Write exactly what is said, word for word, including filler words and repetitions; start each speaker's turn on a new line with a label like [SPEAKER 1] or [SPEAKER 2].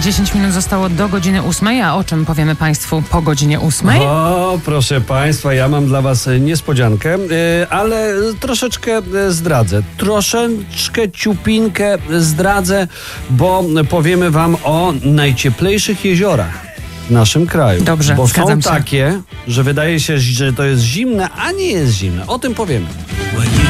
[SPEAKER 1] dziesięć minut zostało do godziny ósmej, a o czym powiemy Państwu po godzinie ósmej?
[SPEAKER 2] O, proszę Państwa, ja mam dla Was niespodziankę, ale troszeczkę zdradzę. Troszeczkę ciupinkę zdradzę, bo powiemy Wam o najcieplejszych jeziorach w naszym kraju.
[SPEAKER 1] Dobrze,
[SPEAKER 2] bo
[SPEAKER 1] zgadzam
[SPEAKER 2] są
[SPEAKER 1] się.
[SPEAKER 2] takie, że wydaje się, że to jest zimne, a nie jest zimne. O tym powiemy.